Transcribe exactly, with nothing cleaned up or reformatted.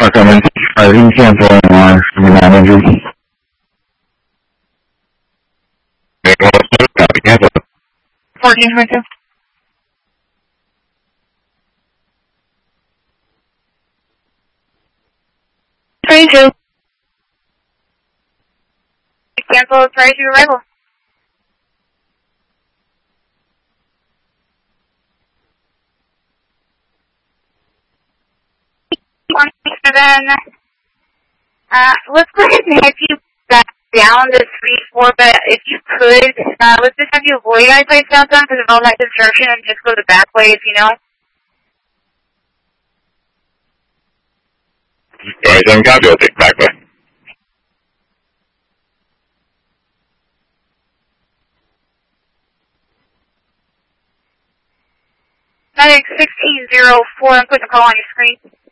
coming five cancel on manager. fourteen twenty-two. twenty-two. Cancel prior to arrival. twenty-seven. Uh, let's go ahead and head you back down to three four, but if you could, uh, let's just have you avoid eyesight downtown because of all that construction and just go the back way if you know. twenty-seven copy, I'll take back way. Medic sixteen zero four, I'm putting a call on your screen.